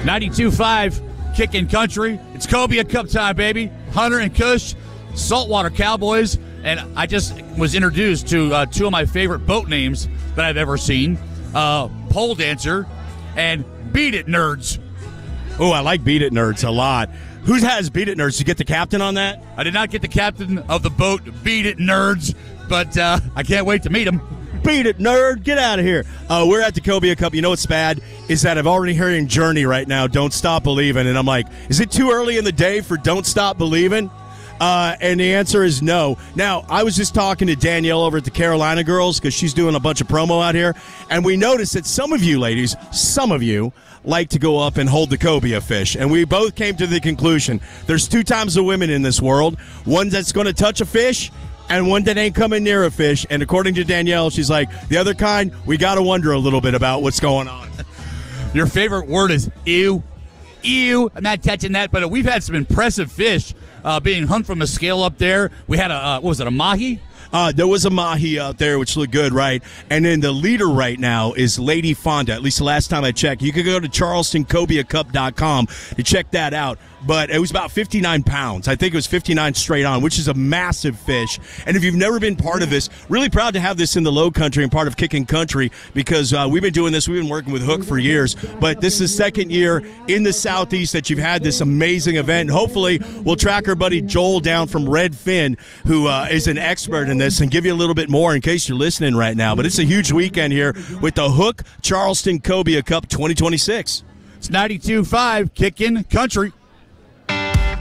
92.5 Kickin' Country. It's Cobia Cup time, baby. Hunter and Kush, Saltwater Cowboys. And I just was introduced to two of my favorite boat names that I've ever seen. Pole Dancer and Beat It Nerds. Oh, I like Beat It Nerds a lot. Who has Beat It Nerds? Did you get the captain on that? I did not get the captain of the boat, Beat It Nerds, but I can't wait to meet him. Beat it, nerd. Get out of here. We're at the Cobia Cup. You know what's bad is that I've already heard Journey right now, Don't Stop Believing. And I'm like, is it too early in the day for Don't Stop Believing? And the answer is no. Now, I was just talking to Danielle over at the Carolina Girls because she's doing a bunch of promo out here. And we noticed that some of you ladies, like to go up and hold the cobia fish. And we both came to the conclusion there's two types of women in this world. One that's going to touch a fish and one that ain't coming near a fish. And according to Danielle, she's like, the other kind, we got to wonder a little bit about what's going on. Your favorite word is ew. Ew. I'm not touching that, but we've had some impressive fish being hung from a scale up there. We had a mahi? There was a mahi out there, which looked good, right? And then the leader right now is Lady Fonda. At least the last time I checked. You could go to charlestoncobiacup.com to check that out. But it was about 59 pounds. I think it was 59 straight on, which is a massive fish. And if you've never been part of this, really proud to have this in the Low Country and part of Kickin' Country because we've been doing this. We've been working with Hook for years. But this is the second year in the Southeast that you've had this amazing event. And hopefully we'll track our buddy Joel down from Redfin, who is an expert in this, and give you a little bit more in case you're listening right now. But it's a huge weekend here with the Hook Charleston Cobia Cup 2026. It's 92.5 Kickin' Country.